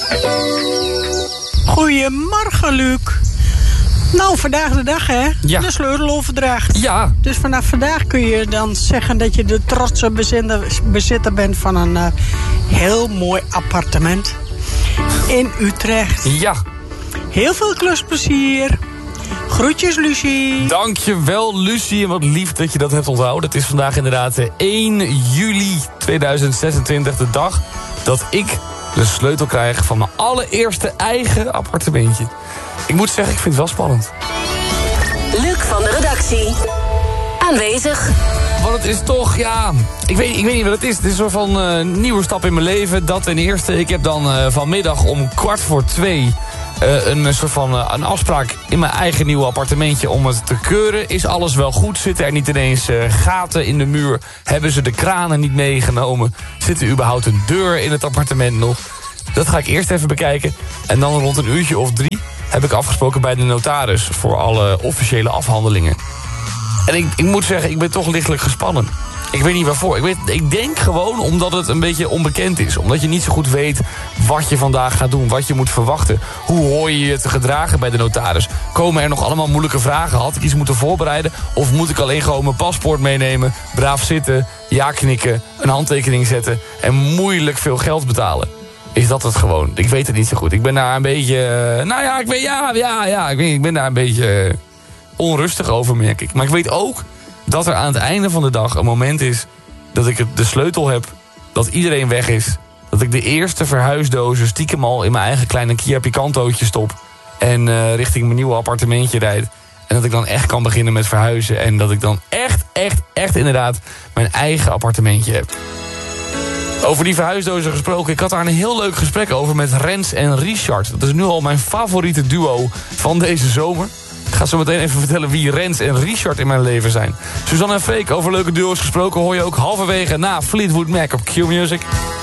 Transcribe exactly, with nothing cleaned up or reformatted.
Goedemorgen, Luc. Nou, vandaag de dag, hè? Ja. De sleuteloverdracht. Ja. Dus vanaf vandaag kun je dan zeggen dat je de trotse bezitter, bezitter bent van een uh, heel mooi appartement in Utrecht. Ja. Heel veel klusplezier. Groetjes, Lucie. Dankjewel, Lucie. En wat lief dat je dat hebt onthouden. Het is vandaag inderdaad één juli tweeduizend zesentwintig, de dag dat ik de sleutel krijg van mijn allereerste eigen appartementje. Ik moet zeggen, ik vind het wel spannend. Luc van de redactie. Aanwezig. Want het is toch, ja, ik weet, ik weet niet wat het is. Het is een soort van uh, nieuwe stap in mijn leven. Dat ten eerste, ik heb dan uh, vanmiddag om kwart voor twee... Uh, een soort van uh, een afspraak in mijn eigen nieuwe appartementje om het te keuren. Is alles wel goed? Zitten er niet ineens uh, gaten in de muur? Hebben ze de kranen niet meegenomen? Zit er überhaupt een deur in het appartement nog? Dat ga ik eerst even bekijken. En dan rond een uurtje of drie heb ik afgesproken bij de notaris voor alle officiële afhandelingen. En ik, ik moet zeggen, ik ben toch lichtelijk gespannen. Ik weet niet waarvoor. Ik, weet, ik denk gewoon omdat het een beetje onbekend is. Omdat je niet zo goed weet wat je vandaag gaat doen. Wat je moet verwachten. Hoe hoor je je te gedragen bij de notaris? Komen er nog allemaal moeilijke vragen? Had ik iets moeten voorbereiden? Of moet ik alleen gewoon mijn paspoort meenemen? Braaf zitten, ja knikken, een handtekening zetten en moeilijk veel geld betalen? Is dat het gewoon? Ik weet het niet zo goed. Ik ben daar een beetje... Uh, nou ja, ik weet, ja, ja, ja. Ik, weet, ik ben daar een beetje uh, onrustig over, merk ik. Maar ik weet ook dat er aan het einde van de dag een moment is dat ik de sleutel heb, dat iedereen weg is, dat ik de eerste verhuisdozen stiekem al in mijn eigen kleine Kia Picantootje stop en uh, richting mijn nieuwe appartementje rijd. En dat ik dan echt kan beginnen met verhuizen en dat ik dan echt, echt, echt inderdaad mijn eigen appartementje heb. Over die verhuisdozen gesproken, ik had daar een heel leuk gesprek over met Rens en Richard. Dat is nu al mijn favoriete duo van deze zomer. Ik ga zo meteen even vertellen wie Rens en Richard in mijn leven zijn. Suzanne en Freek, over leuke duo's gesproken, hoor je ook halverwege na Fleetwood Mac op Q Music.